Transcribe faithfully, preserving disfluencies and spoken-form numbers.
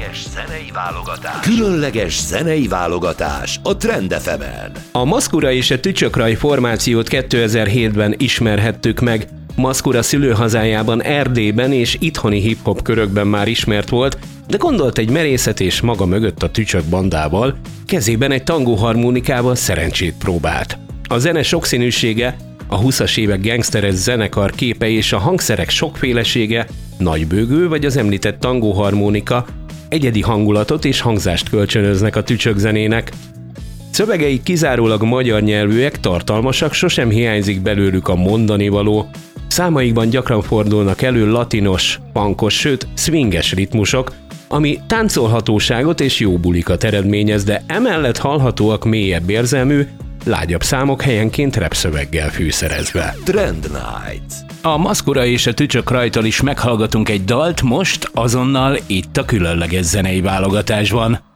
Különleges zenei válogatás. Különleges zenei válogatás a Trend ef emen. A Maszkura és a Tücsök-Raj formációt kétezer-hétben ismerhettük meg. Maszkura szülőhazájában, Erdélyben és itthoni hip-hop körökben már ismert volt, de gondolt egy merészet és maga mögött a Tücsök bandával, kezében egy tangóharmonikával szerencsét próbált. A zene sokszínűsége, a húszas évek gangsteres zenekar képe és a hangszerek sokfélesége, nagybőgő vagy az említett tangóharmonika egyedi hangulatot és hangzást kölcsönöznek a Tücsök zenének. Szövegeik kizárólag magyar nyelvűek, tartalmasak, sosem hiányzik belőlük a mondanivaló. Számaikban gyakran fordulnak elő latinos, punkos, sőt swinges ritmusok, ami táncolhatóságot és jó bulikat eredményez, de emellett hallhatóak mélyebb érzelmű, lágyabb számok helyenként rap szöveggel fűszerezve. Trend Night. A Maszkura és a Tücsök-Rajtól is meghallgatunk egy dalt, most azonnal itt a különleges zenei válogatásban.